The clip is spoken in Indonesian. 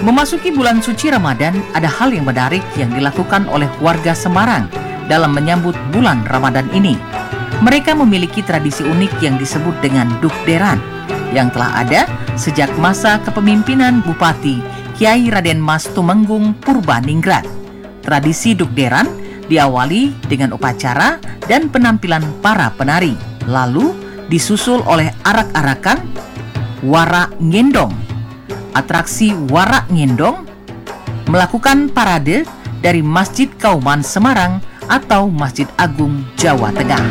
Memasuki bulan suci Ramadan, ada hal yang menarik yang dilakukan oleh warga Semarang dalam menyambut bulan Ramadan ini. Mereka memiliki tradisi unik yang disebut dengan Dukderan, yang telah ada sejak masa kepemimpinan Bupati Kiai Raden Mas Tumenggung Purbaningrat. Tradisi Dukderan diawali dengan upacara dan penampilan para penari, lalu disusul oleh arak-arakan Warak Ngendong. Atraksi Warak Ngendong melakukan parade dari Masjid Kauman Semarang atau Masjid Agung Jawa Tengah.